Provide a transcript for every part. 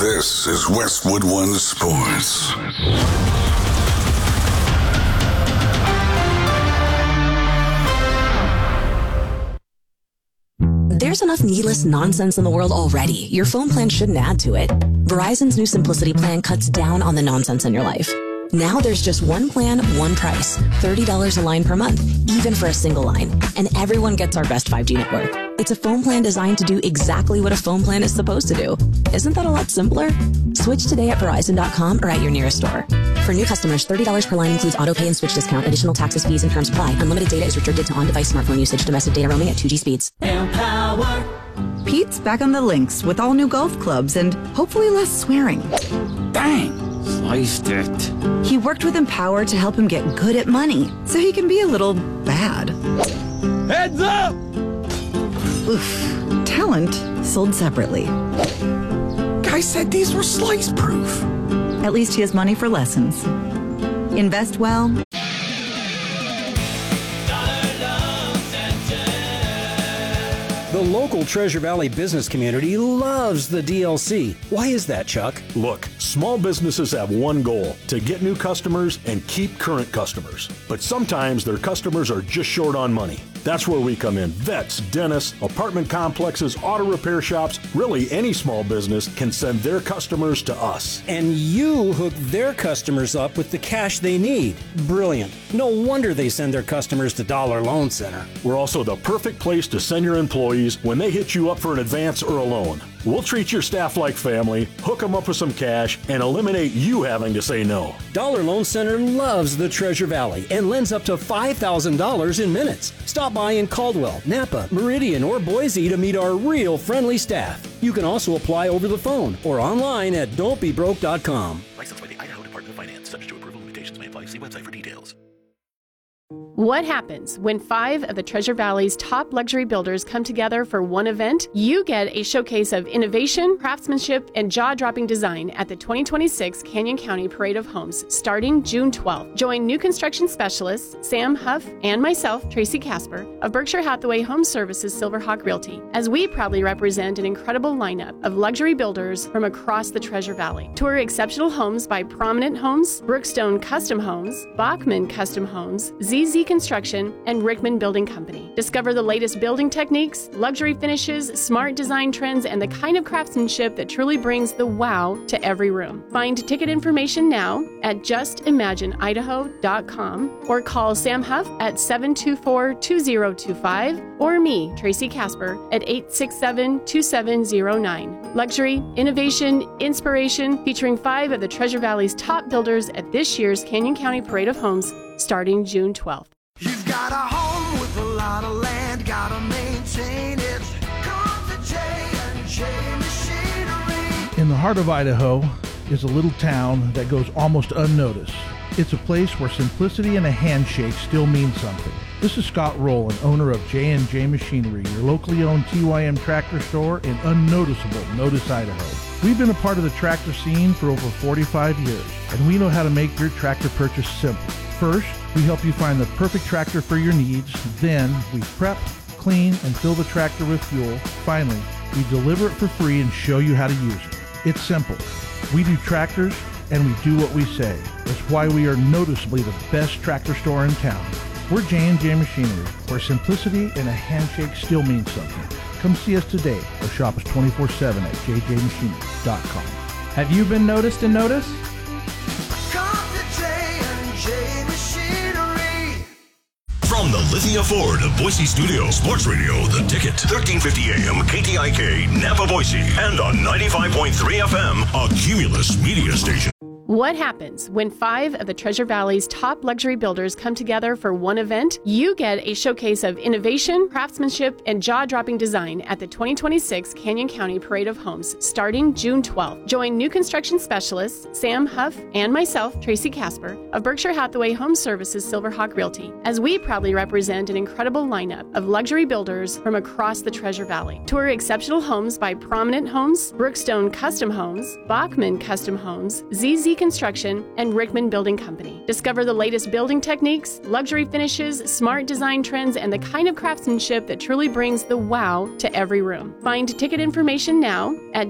This is Westwood One Sports. There's enough needless nonsense in the world already. Your phone plan shouldn't add to it. Verizon's new Simplicity plan cuts down on the nonsense in your life. Now there's just one plan, one price. $30 a line per month, even for a single line. And everyone gets our best 5G network. It's a phone plan designed to do exactly what a phone plan is supposed to do. Isn't that a lot simpler? Switch today at Verizon.com or at your nearest store. For new customers, $30 per line includes auto pay and switch discount. Additional taxes, fees, and terms apply. Unlimited data is restricted to on-device smartphone usage. Domestic data roaming at 2G speeds. Empower. Pete's back on the links with all new golf clubs and hopefully less swearing. Bang! Sliced it. He worked with Empower to help him get good at money so he can be a little bad. Heads up! Oof. Talent sold separately. Guy said these were slice proof. At least he has money for lessons. Invest well. The local Treasure Valley business community loves the DLC. Why is that, Chuck? Look, small businesses have one goal: to get new customers and keep current customers. But sometimes their customers are just short on money. That's where we come in. Vets, dentists, apartment complexes, auto repair shops, really any small business can send their customers to us. And you hook their customers up with the cash they need. Brilliant. No wonder they send their customers to Dollar Loan Center. We're also the perfect place to send your employees when they hit you up for an advance or a loan. We'll treat your staff like family, hook them up with some cash, and eliminate you having to say no. Dollar Loan Center loves the Treasure Valley and lends up to $5,000 in minutes. Stop by in Caldwell, Napa, Meridian, or Boise to meet our real friendly staff. You can also apply over the phone or online at don'tbebroke.com. Licensed by the Idaho Department of Finance. Subject to approval. Limitations may apply. See website for details. What happens when 5 of the Treasure Valley's top luxury builders come together for one event? You get a showcase of innovation, craftsmanship, and jaw-dropping design at the 2026 Canyon County Parade of Homes starting June 12th. Join new construction specialists Sam Huff and myself, Tracy Casper, of Berkshire Hathaway Home Services Silverhawk Realty, as we proudly represent an incredible lineup of luxury builders from across the Treasure Valley. Tour exceptional homes by Prominent Homes, Brookstone Custom Homes, Bachman Custom Homes, ZZ Construction, and Rickman Building Company. Discover the latest building techniques, luxury finishes, smart design trends, and the kind of craftsmanship that truly brings the wow to every room. Find ticket information now at justimagineidaho.com or call Sam Huff at 724-2025 or me, Tracy Casper, at 867-2709. Luxury, innovation, inspiration, featuring 5 of the Treasure Valley's top builders at this year's Canyon County Parade of Homes starting June 12th. You've got a home with a lot of land, gotta maintain it. Come to J&J Machinery. In the heart of Idaho is a little town that goes almost unnoticed. It's a place where simplicity and a handshake still mean something. This is Scott Rowland, owner of J&J Machinery, your locally owned TYM tractor store in unnoticeable Notice, Idaho. We've been a part of the tractor scene for over 45 years, and we know how to make your tractor purchase simple. First, we help you find the perfect tractor for your needs. Then, we prep, clean, and fill the tractor with fuel. Finally, we deliver it for free and show you how to use it. It's simple. We do tractors, and we do what we say. That's why we are noticeably the best tractor store in town. We're J&J Machinery, where simplicity and a handshake still means something. Come see us today or shop us 24/7 at jjmachinery.com. Have you been noticed and noticed? From the Lithia Ford of Boise Studio, Sports Radio, The Ticket, 1350 AM, KTIK, Napa, Boise, and on 95.3 FM, a Cumulus media station. What happens when 5 of the Treasure Valley's top luxury builders come together for one event? You get a showcase of innovation, craftsmanship, and jaw-dropping design at the 2026 Canyon County Parade of Homes starting June 12th. Join new construction specialists Sam Huff and myself, Tracy Casper, of Berkshire Hathaway Home Services Silverhawk Realty, as we proudly represent an incredible lineup of luxury builders from across the Treasure Valley. Tour exceptional homes by Prominent Homes, Brookstone Custom Homes, Bachman Custom Homes, ZZ Construction, and Rickman Building Company. Discover the latest building techniques, luxury finishes, smart design trends, and the kind of craftsmanship that truly brings the wow to every room. Find ticket information now at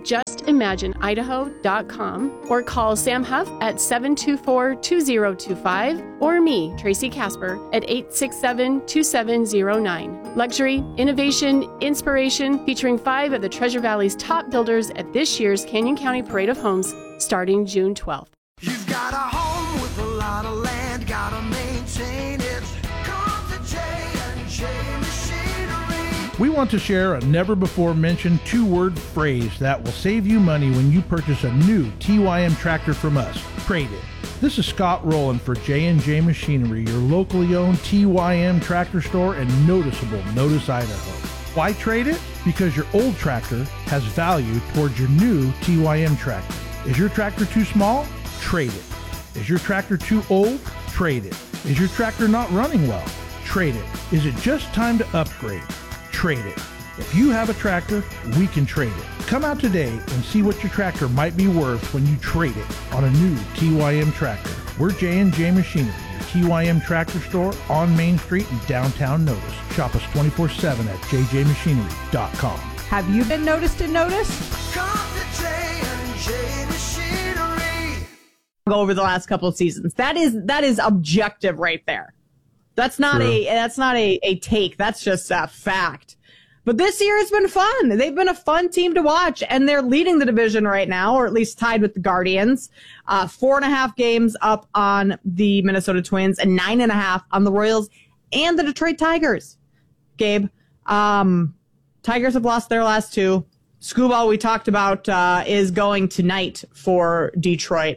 JustImagineIdaho.com or call Sam Huff at 724-2025 or me, Tracy Casper, at 867-2709. Luxury, innovation, inspiration, featuring 5 of the Treasure Valley's top builders at this year's Canyon County Parade of Homes starting June 12th. You've got a home with a lot of land, gotta maintain it. Come to J&J Machinery. We want to share a never-before-mentioned 2-word phrase that will save you money when you purchase a new TYM tractor from us. Trade it. This is Scott Rowland for J&J Machinery, your locally owned TYM tractor store in noticeable Notice, Idaho. Why trade it? Because your old tractor has value towards your new TYM tractor. Is your tractor too small? Trade it. Is your tractor too old? Trade it. Is your tractor not running well? Trade it. Is it just time to upgrade? Trade it. If you have a tractor, we can trade it. Come out today and see what your tractor might be worth when you trade it on a new TYM tractor. We're J&J Machinery, your TYM tractor store on Main Street in downtown Notice. Shop us 24/7 at jjmachinery.com. Have you been noticed and noticed? Come to J&J Machinery. Go over the last couple of seasons. That is objective right there. That's not a take. That's just a fact. But this year has been fun. They've been a fun team to watch, and they're leading the division right now, or at least tied with the Guardians. 4.5 games up on the Minnesota Twins and 9.5 on the Royals and the Detroit Tigers. Gabe, Tigers have lost their last 2. Scooball, we talked about, is going tonight for Detroit.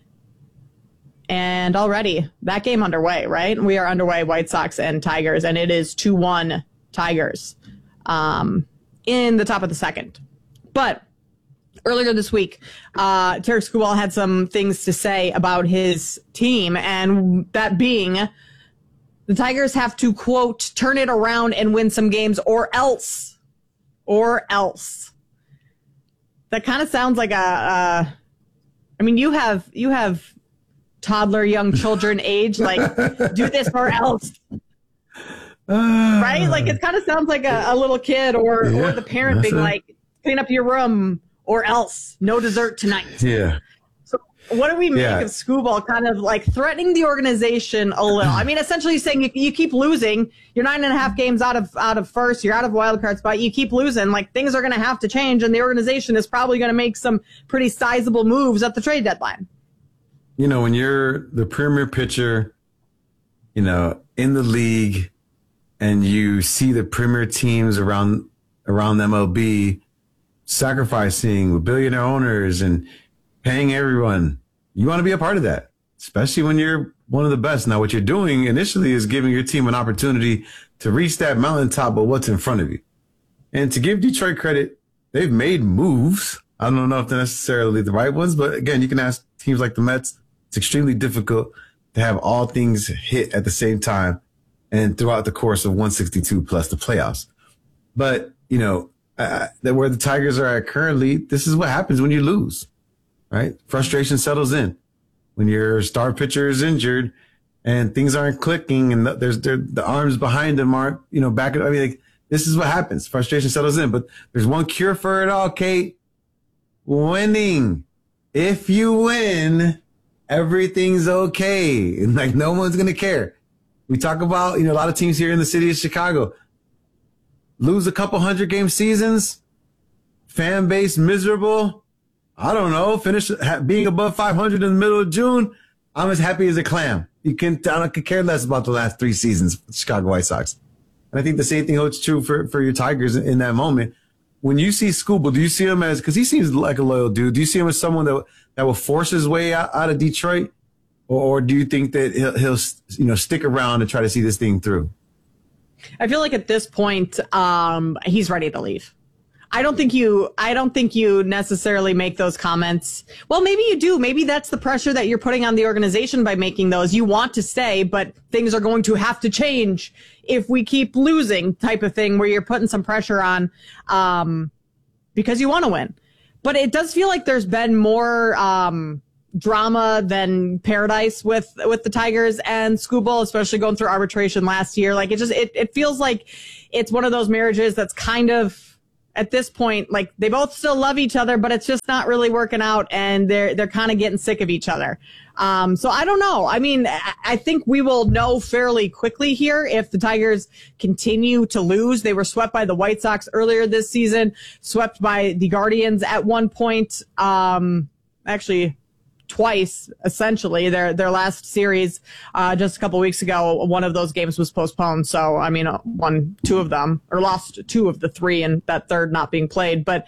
And already that game underway, right? We are underway, White Sox and Tigers, and it is 2-1 Tigers in the top of the second. But earlier this week, Tarek Scooball had some things to say about his team, and that being the Tigers have to, quote, turn it around and win some games or else. That kind of sounds like I mean, you have toddler, young children age, like, do this or else. Right? Like, it kind of sounds like a little kid or the parent being like, clean up your room or else. No dessert tonight. Yeah. So what do we make of Scooball kind of like threatening the organization a little? I mean, essentially saying you keep losing. You're 9.5 games out of first. You're out of wild card spot. You keep losing. Like, things are going to have to change, and the organization is probably going to make some pretty sizable moves at the trade deadline. You know, when you're the premier pitcher, you know, in the league, and you see the premier teams around MLB sacrificing with billionaire owners and paying everyone, you want to be a part of that, especially when you're one of the best. Now, what you're doing initially is giving your team an opportunity to reach that mountaintop of what's in front of you. And to give Detroit credit, they've made moves. I don't know if they're necessarily the right ones, but again, you can ask teams like the Mets. It's extremely difficult to have all things hit at the same time and throughout the course of 162 plus the playoffs. But, you know, where the Tigers are at currently, this is what happens when you lose, right? Frustration settles in when your star pitcher is injured and things aren't clicking and the arms behind them aren't, you know, back. I mean, like, this is what happens. Frustration settles in. But there's one cure for it all, Kate. Winning. If you win, everything's okay. And like, no one's going to care. We talk about, you know, a lot of teams here in the city of Chicago lose a couple 100-game seasons, fan base miserable. I don't know, finish being above 500 in the middle of June. I'm as happy as a clam. I could care less about the last 3 seasons for the Chicago White Sox. And I think the same thing holds true for your Tigers in that moment. When you see Scooball, do you see him as, because he seems like a loyal dude, do you see him as someone that will force his way out of Detroit? Or do you think that he'll you know, stick around and try to see this thing through? I feel like at this point, he's ready to leave. I don't think you necessarily make those comments. Well, maybe you do. Maybe that's the pressure that you're putting on the organization by making those. You want to stay, but things are going to have to change if we keep losing, type of thing, where you're putting some pressure on, because you want to win. But it does feel like there's been more, drama than paradise with the Tigers and Scooball, especially going through arbitration last year. Like, it feels like it's one of those marriages that's kind of at this point, like they both still love each other, but it's just not really working out, and they're kind of getting sick of each other. So I don't know. I mean, I think we will know fairly quickly here if the Tigers continue to lose. They were swept by the White Sox earlier this season, swept by the Guardians at one point, actually twice, essentially. Their last series just a couple weeks ago, one of those games was postponed. So, I mean, won two of them, or lost two of the three, and that third not being played. But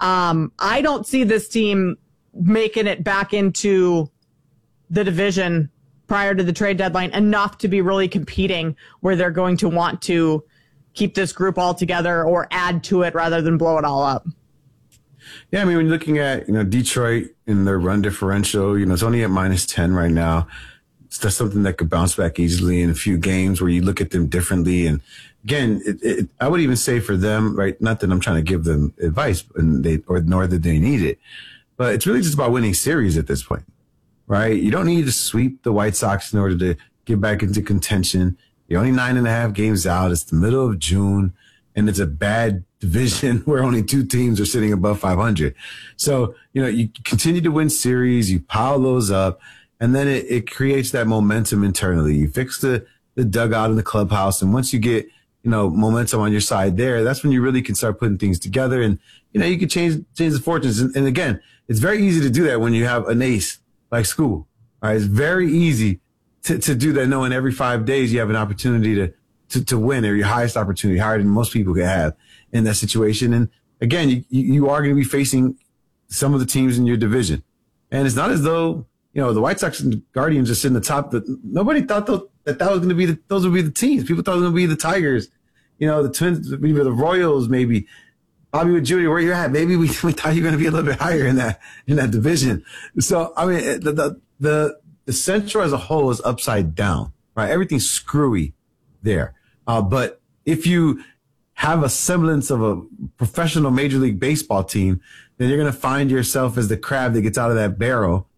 I don't see this team making it back into the division prior to the trade deadline enough to be really competing where they're going to want to keep this group all together or add to it rather than blow it all up. Yeah, I mean, when you're looking at, Detroit and their run differential, it's only at -10 right now. That's something that could bounce back easily in a few games where you look at them differently. And again, I would even say for them, right, not that I'm trying to give them advice nor that they need it, but it's really just about winning series at this point, right? You don't need to sweep the White Sox in order to get back into contention. You're only 9.5 games out. It's the middle of June, and it's a bad division where only two teams are sitting above 500. So, you continue to win series, you pile those up, and then it creates that momentum internally. You fix the dugout in the clubhouse, and once you get, momentum on your side there, that's when you really can start putting things together, and, you can change the fortunes. And again, it's very easy to do that when you have an ace like school. All right? It's very easy to do that, knowing every 5 days you have an opportunity to win, or your highest opportunity, higher than most people could have in that situation. And again, you are going to be facing some of the teams in your division. And it's not as though, the White Sox and Guardians are sitting at the top. Nobody thought that was going to be those would be the teams. People thought it was going to be the Tigers, the Twins, maybe the Royals, maybe Bobby with Judy, where you're at. Maybe we thought you were going to be a little bit higher in that division. So, I mean, the Central as a whole is upside down, right? Everything's screwy there. But if you have a semblance of a professional Major League Baseball team, then you're going to find yourself as the crab that gets out of that barrel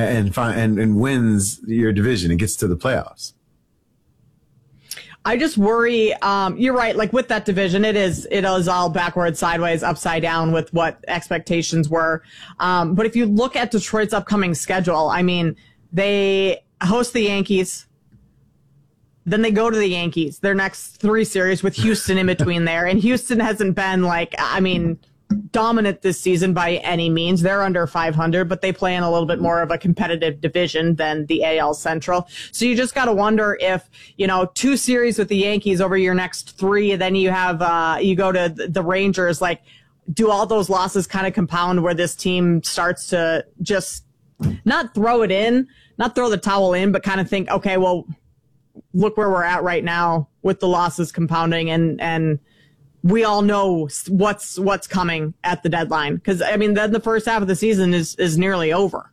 and wins your division and gets to the playoffs. I just worry, you're right, like with that division, it is all backwards, sideways, upside down with what expectations were. But if you look at Detroit's upcoming schedule, I mean, they host the Yankees, then they go to the Yankees, their next three series with Houston in between there. And Houston hasn't been dominant this season by any means. They're under 500, but they play in a little bit more of a competitive division than the AL Central. So you just got to wonder if, two series with the Yankees over your next three, and then you have, you go to the Rangers, do all those losses kind of compound where this team starts to just not throw the towel in, but kind of think, okay, well, look where we're at right now with the losses compounding, and we all know what's coming at the deadline. Because then the first half of the season is nearly over.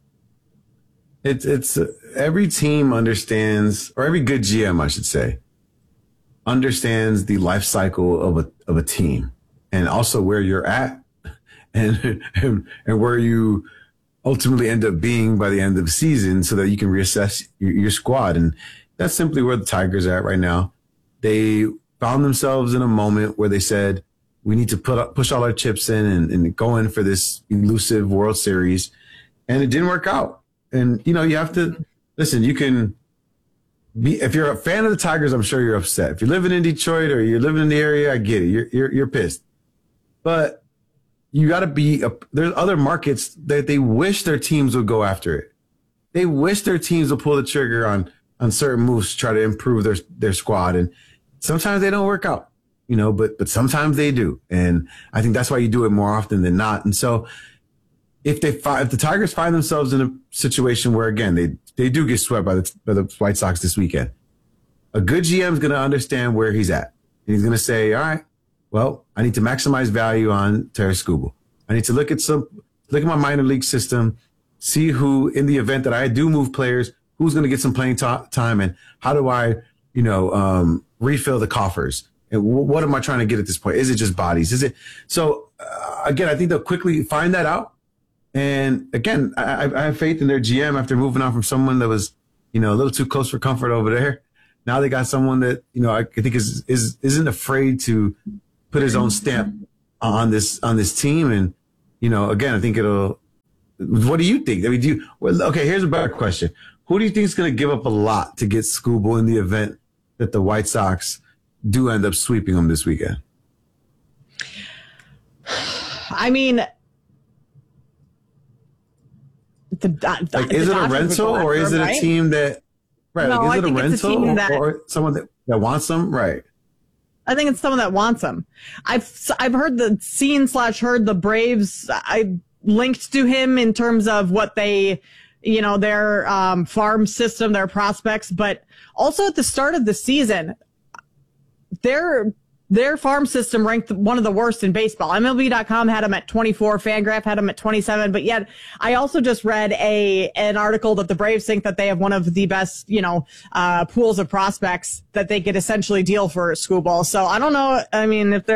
It's every team understands, or every good GM, I should say, understands the life cycle of a team, and also where you're at, and where you ultimately end up being by the end of the season, so that you can reassess your squad. And that's simply where the Tigers are at right now. They found themselves in a moment where they said, we need to push all our chips in and go in for this elusive World Series. And it didn't work out. And, you have to listen, you can be, if you're a fan of the Tigers, I'm sure you're upset. If you're living in Detroit or you're living in the area, I get it. You're pissed. But you got to be, there's other markets that they wish their teams would go after it. They wish their teams would pull the trigger on certain moves to try to improve their squad. And sometimes they don't work out, but sometimes they do. And I think that's why you do it more often than not. And so if the Tigers find themselves in a situation where, again, they do get swept by the White Sox this weekend, a good GM is going to understand where he's at. And he's going to say, all right, well, I need to maximize value on Tarik Skubal. I need to look at my minor league system, see who, in the event that I do move players, who's going to get some playing time, and how do I, refill the coffers? And what am I trying to get at this point? Is it just bodies? Is it? So, again, I think they'll quickly find that out. And again, I have faith in their GM after moving on from someone that was, a little too close for comfort over there. Now they got someone that, I think isn't afraid to put his own stamp on this team. And, again, I think what do you think? I mean, okay, here's a better question. Who do you think is going to give up a lot to get Skubal in the event that the White Sox do end up sweeping them this weekend? I mean, is it a rental or is it a team that, right? No, is it a rental or someone that wants them? Right. I think it's someone that wants them. I've heard heard the Braves. I linked to him in terms of what they, their farm system, their prospects, but also at the start of the season, their farm system ranked one of the worst in baseball. MLB.com had them at 24. Fangraph had them at 27. But yet, I also just read an article that the Braves think that they have one of the best, pools of prospects that they could essentially deal for Skubal. So I don't know. I mean, if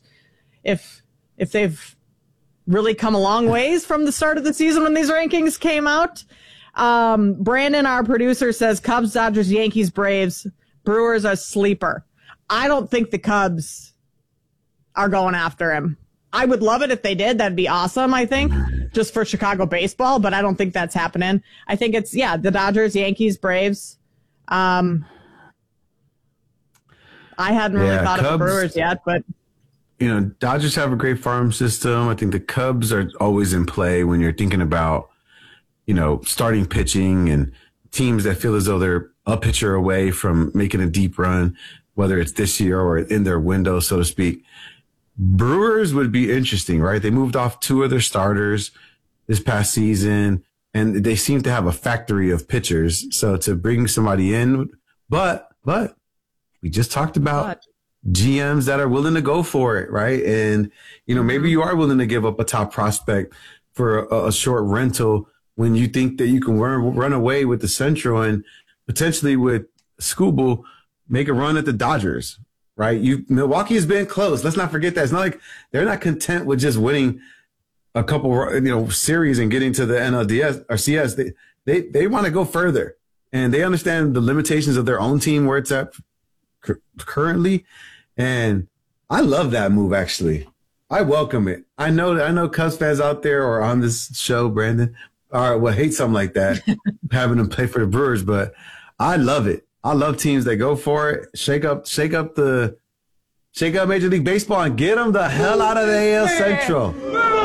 they've really come a long ways from the start of the season when these rankings came out. Brandon, our producer, says Cubs, Dodgers, Yankees, Braves, Brewers are sleeper. I don't think the Cubs are going after him. I would love it if they did. That'd be awesome, I think, just for Chicago baseball, but I don't think that's happening. I think it's, the Dodgers, Yankees, Braves. I hadn't really thought of the Brewers yet, but. Dodgers have a great farm system. I think the Cubs are always in play when you're thinking about, starting pitching and teams that feel as though they're a pitcher away from making a deep run, whether it's this year or in their window, so to speak. Brewers would be interesting, right? They moved off 2 of their starters this past season, and they seem to have a factory of pitchers. So to bring somebody in, but we just talked about GMs that are willing to go for it, right? And, maybe you are willing to give up a top prospect for a short rental when you think that you can run away with the Central and potentially with Skubal make a run at the Dodgers, right? Milwaukee has been close. Let's not forget that. It's not like they're not content with just winning a couple, series and getting to the NLDS or CS. They want to go further, and they understand the limitations of their own team where it's at currently. And I love that move. Actually, I welcome it. I know Cubs fans out there or on this show, Brandon, hate something like that, having them play for the Brewers, but I love it. I love teams that go for it, shake up Major League Baseball and get them the hell out of the AL Central.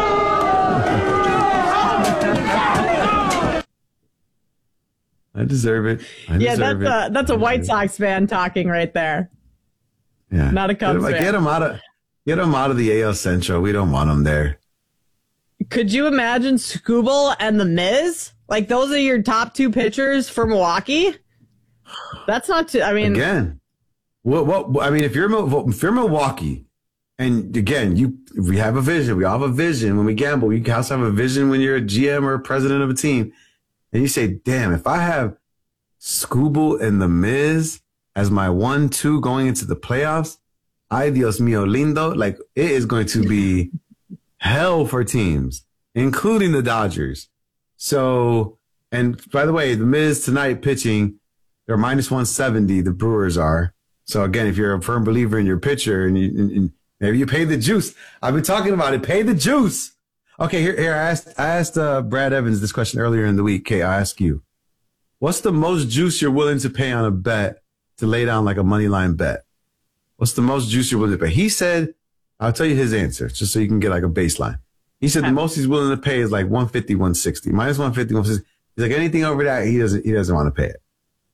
I deserve it. That's a White Sox fan talking right there. Yeah, not a Cubs fan. Get them out of the AL Central. We don't want them there. Could you imagine Skubal and the Miz? Like, those are your top 2 pitchers for Milwaukee? That's not too, again, if you're Milwaukee, and again, we have a vision. We all have a vision when we gamble. You also have a vision when you're a GM or a president of a team. And you say, damn, if I have Skubal and the Miz as my 1-2 going into the playoffs, ay Dios mío lindo, like, it is going to be hell for teams, including the Dodgers. So, and by the way, the Miz tonight pitching, they're minus 170, the Brewers are. So again, if you're a firm believer in your pitcher and maybe you pay the juice. I've been talking about it. Pay the juice. Okay, here I asked Brad Evans this question earlier in the week. Kay, I ask you, what's the most juice you're willing to pay on a bet to lay down like a money line bet? What's the most juice you're willing to pay? He said, I'll tell you his answer just so you can get like a baseline. He said the most he's willing to pay is like 150, 160. Minus 150, 160. He's like, anything over that, he doesn't want to pay it.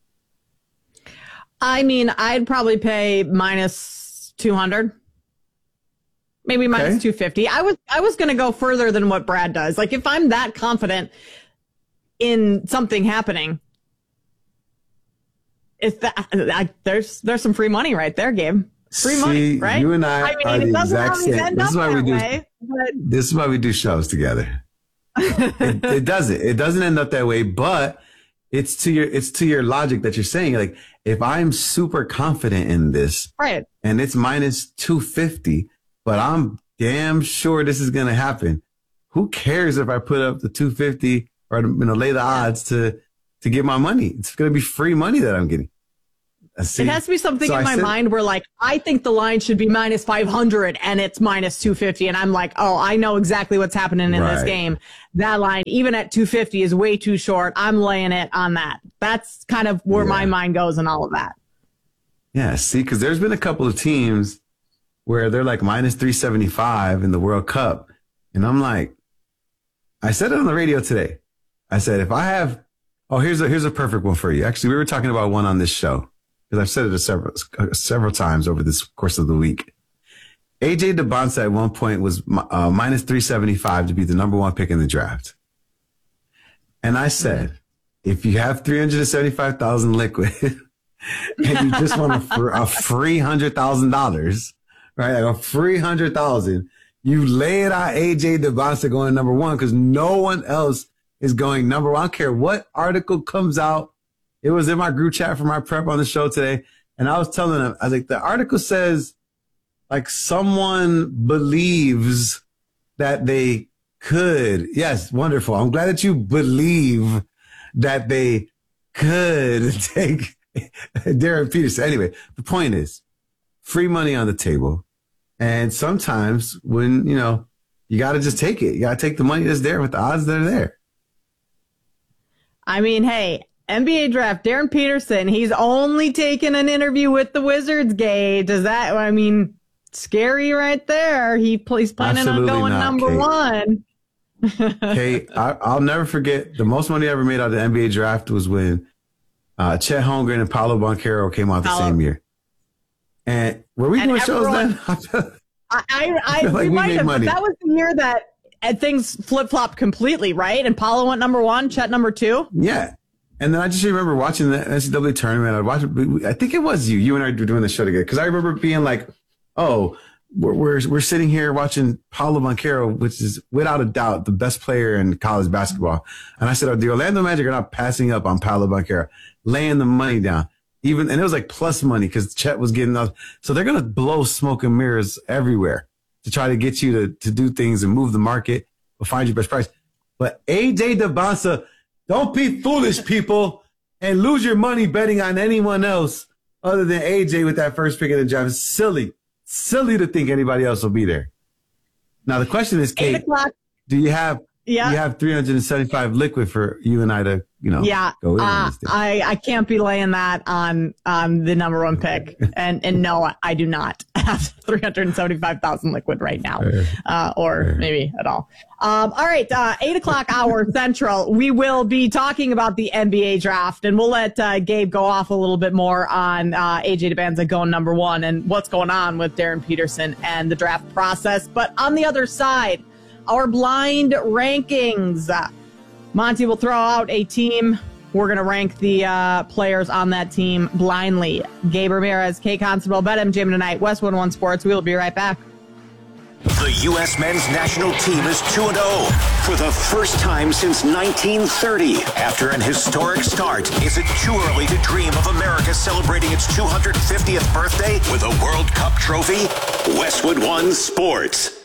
I'd probably pay minus 200. Maybe minus 250. I was going to go further than what Brad does. Like, if I'm that confident in something happening, there's some free money right there, Gabe. Free money, right? You and I are the exact same. This is why we do shows together. It doesn't end up that way, but it's to your logic that you're saying. Like, if I'm super confident in this, right, and it's minus 250, but I'm damn sure this is going to happen, who cares if I put up the 250 or lay the odds to get my money? It's going to be free money that I'm getting. It has to be something in my mind where, like, I think the line should be minus 500 and it's minus 250. And I'm like, oh, I know exactly what's happening in this game. That line, even at 250, is way too short. I'm laying it on that. That's kind of where my mind goes and all of that. Yeah, see, because there's been a couple of teams where they're like minus 375 in the World Cup. And I'm like, I said it on the radio today. I said, if I have, here's a perfect one for you. Actually, we were talking about one on this show because I've said it several times over this course of the week. AJ DeBonsa at one point was minus 375 to be the number one pick in the draft. And I said, if you have $375,000 liquid and you just want a free $100,000, right? Like a free $100,000, you lay it on AJ DeBonsa going number one because no one else is going number one. I don't care what article comes out. It was in my group chat for my prep on the show today. And I was telling them, I was like, the article says like someone believes that they could. Yes, wonderful. I'm glad that you believe that they could take Darren Peterson. Anyway, the point is free money on the table. And sometimes when, you got to just take it. You got to take the money that's there with the odds that are there. I mean, hey, NBA draft, Darren Peterson, he's only taken an interview with the Wizards, Gage. Does that, scary right there. He's planning on going number one. Hey, I'll never forget the most money I ever made out of the NBA draft was when Chet Holmgren and Paolo Banchero came out the same year. And were we doing shows then? I like we might have, but that was the year that things flip-flopped completely, right? And Paolo went number one, Chet number two. Yeah. And then I just remember watching the NCAA tournament. I think it was you and I were doing the show together. Because I remember being like, oh, we're sitting here watching Paolo Banchero, which is without a doubt the best player in college basketball. And I said, the Orlando Magic are not passing up on Paolo Banchero, laying the money down. And it was like plus money because Chet was getting up. So they're going to blow smoke and mirrors everywhere to try to get you to do things and move the market or find your best price. But AJ DeBonsa, don't be foolish, people, and lose your money betting on anyone else other than AJ with that first pick in the draft. It's silly to think anybody else will be there. Now, the question is, Kate, do you have 375 liquid for you and I to, go in on this thing? I can't be laying that on the number one pick. And no, I do not have 375,000 liquid right now, maybe at all. All right. 8:00 hour Central. We will be talking about the NBA draft, and we'll let Gabe go off a little bit more on AJ DeBonsa going number one and what's going on with Darren Peterson and the draft process. But on the other side, our blind rankings. Monty will throw out a team. We're going to rank the players on that team blindly. Gabe Ramirez, Kate Constable, BetMGM tonight, Westwood One Sports. We will be right back. The U.S. men's national team is 2-0 for the first time since 1930. After an historic start, is it too early to dream of America celebrating its 250th birthday with a World Cup trophy? Westwood One Sports.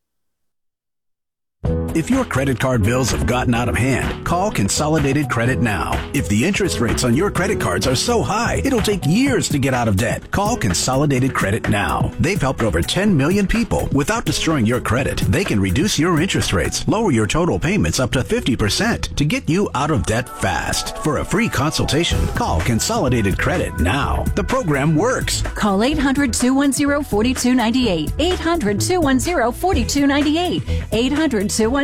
If your credit card bills have gotten out of hand, call Consolidated Credit now. If the interest rates on your credit cards are so high, it'll take years to get out of debt. Call Consolidated Credit now. They've helped over 10 million people without destroying your credit. They can reduce your interest rates, lower your total payments up to 50% to get you out of debt fast. For a free consultation, call Consolidated Credit now. The program works. Call 800-210-4298. 800-210-4298. 800-210-4298.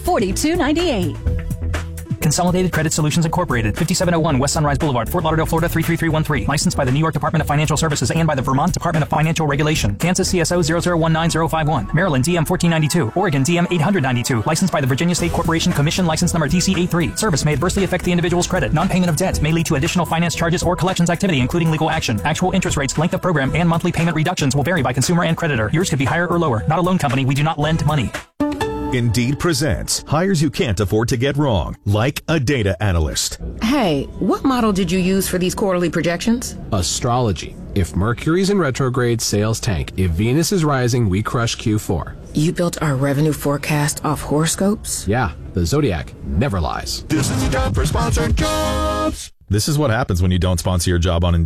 Consolidated Credit Solutions Incorporated, 5701 West Sunrise Boulevard, Fort Lauderdale, Florida 33313. Licensed by the New York Department of Financial Services and by the Vermont Department of Financial Regulation. Kansas CSO 0019051. Maryland DM 1492. Oregon DM 892. Licensed by the Virginia State Corporation Commission, license number DC83. Service may adversely affect the individual's credit. Non-payment of debt may lead to additional finance charges or collections activity, including legal action. Actual interest rates, length of program, and monthly payment reductions will vary by consumer and creditor. Yours could be higher or lower. Not a loan company. We do not lend money. Indeed presents hires you can't afford to get wrong, like a data analyst. Hey, what model did you use for these quarterly projections? Astrology. If Mercury's in retrograde, sales tank. If Venus is rising, we crush Q4. You built our revenue forecast off horoscopes? Yeah, the Zodiac never lies. This is a job for sponsored jobs. This is what happens when you don't sponsor your job on Indeed.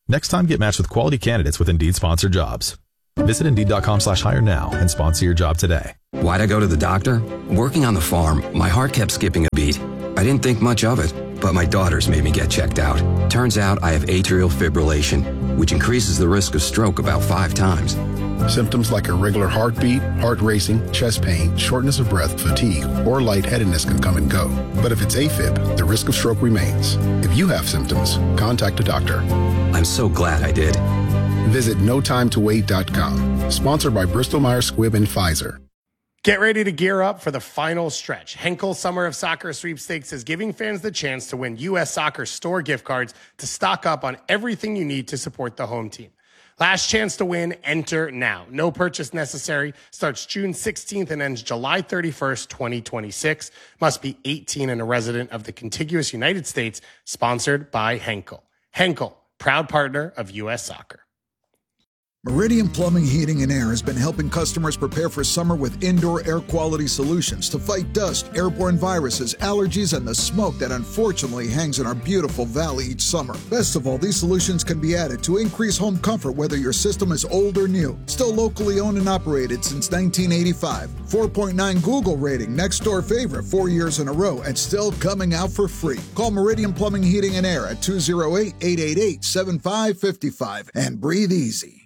Next time, get matched with quality candidates with Indeed sponsored jobs. Visit Indeed.com/hire now and sponsor your job today. Why'd I go to the doctor? Working on the farm, my heart kept skipping a beat. I didn't think much of it, but my daughters made me get checked out. Turns out I have atrial fibrillation, which increases the risk of stroke about 5 times. Symptoms like irregular heartbeat, heart racing, chest pain, shortness of breath, fatigue, or lightheadedness can come and go. But if it's AFib, the risk of stroke remains. If you have symptoms, contact a doctor. I'm so glad I did. Visit NoTimeToWait.com. Sponsored by Bristol-Myers Squibb and Pfizer. Get ready to gear up for the final stretch. Henkel Summer of Soccer Sweepstakes is giving fans the chance to win U.S. Soccer store gift cards to stock up on everything you need to support the home team. Last chance to win, enter now. No purchase necessary. Starts June 16th and ends July 31st, 2026. Must be 18 and a resident of the contiguous United States. Sponsored by Henkel. Henkel, proud partner of U.S. Soccer. Meridian Plumbing, Heating, and Air has been helping customers prepare for summer with indoor air quality solutions to fight dust, airborne viruses, allergies, and the smoke that unfortunately hangs in our beautiful valley each summer. Best of all, these solutions can be added to increase home comfort whether your system is old or new. Still locally owned and operated since 1985. 4.9 Google rating, next door favorite 4 years in a row, and still coming out for free. Call Meridian Plumbing, Heating, and Air at 208-888-7555 and breathe easy.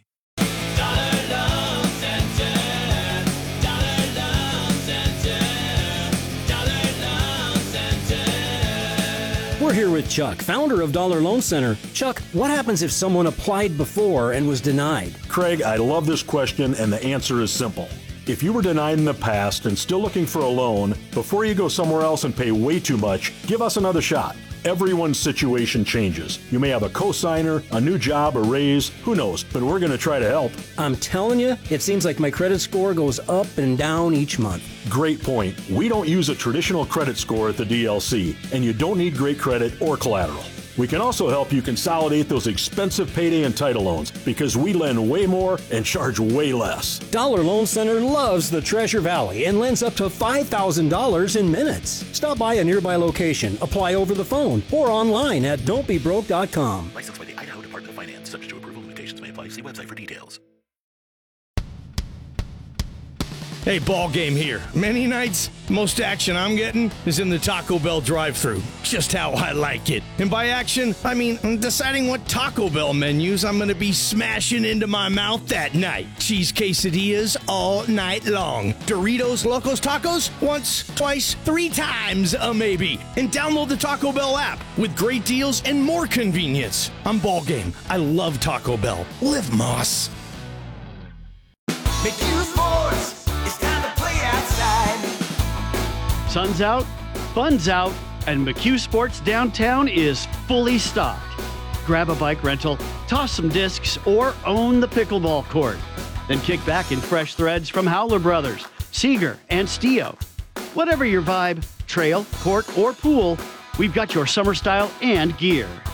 We're here with Chuck, founder of Dollar Loan Center. Chuck, what happens if someone applied before and was denied? Craig, I love this question, and the answer is simple. If you were denied in the past and still looking for a loan, before you go somewhere else and pay way too much, give us another shot. Everyone's situation changes. You may have a cosigner, a new job, a raise, who knows, but we're going to try to help. I'm telling you, it seems like my credit score goes up and down each month. Great point. We don't use a traditional credit score at the DLC, and you don't need great credit or collateral. We can also help you consolidate those expensive payday and title loans because we lend way more and charge way less. Dollar Loan Center loves the Treasure Valley and lends up to $5,000 in minutes. Stop by a nearby location, apply over the phone, or online at don'tbebroke.com. Licensed by the Idaho Department of Finance. Subject to approval, limitations may apply. See website for details. Hey, ball game here. Many nights, most action I'm getting is in the Taco Bell drive-thru. Just how I like it. And by action, I mean I'm deciding what Taco Bell menus I'm going to be smashing into my mouth that night. Cheese quesadillas all night long. Doritos Locos Tacos once, twice, 3 times a maybe. And download the Taco Bell app with great deals and more convenience. I'm ball game. I love Taco Bell. Live Moss. McHugh Sports. It's time to play outside. Sun's out, fun's out, and McHugh Sports Downtown is fully stocked. Grab a bike rental, toss some discs, or own the pickleball court. Then kick back in fresh threads from Howler Brothers, Seeger, and Stio. Whatever your vibe, trail, court, or pool, we've got your summer style and gear.